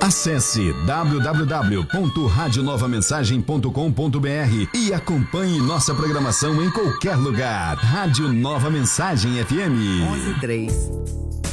Acesse www.radionovamensagem.com.br e acompanhe nossa programação em qualquer lugar. Rádio Nova Mensagem FM. 11:03.